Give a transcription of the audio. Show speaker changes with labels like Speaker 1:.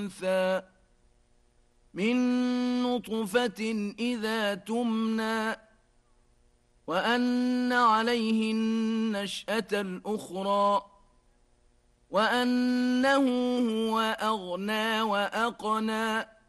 Speaker 1: أنثى من نطفة إذا تمنى وأن عليه النشأة الأخرى وأنه هو أغنى وأقنى